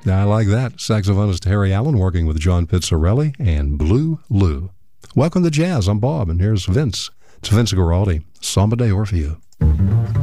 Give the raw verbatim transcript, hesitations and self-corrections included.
I like that. Saxophonist Harry Allen working with John Pizzarelli and Blue Lou. Welcome to Jazz. I'm Bob, and here's Vince. It's Vince Guaraldi, Samba de Orfeo.